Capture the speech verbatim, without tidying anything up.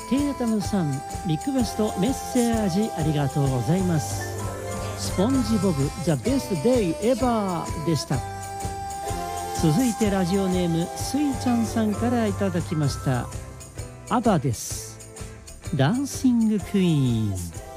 テイラタムさん、リクエストメッセージありがとうございます。スポンジボブザベストデイエバーでした。続いてラジオネームスイちゃんさんからいただきました。アバです。ダンシングクイーン。